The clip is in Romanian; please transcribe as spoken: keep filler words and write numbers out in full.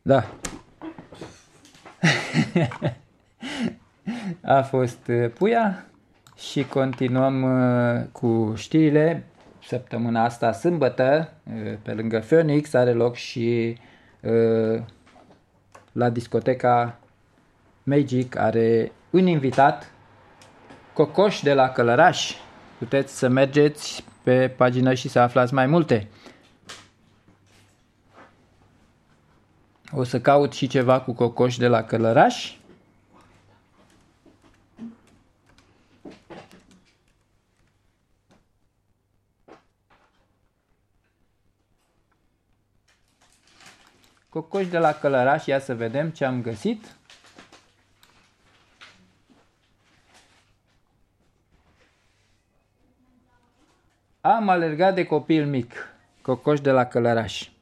Da. A fost Puia și continuăm cu știrile. Săptămâna asta, sâmbătă, pe lângă Phoenix, are loc și la discoteca Magic are un invitat, Cocoș de la Călăraș. Puteți să mergeți pe pagină și să aflați mai multe. O să caut și ceva cu Cocoș de la Călăraș. Cocoș de la Călăraș, ia să vedem ce am găsit. Am alergat de copil mic. Cocoș de la Călăraș.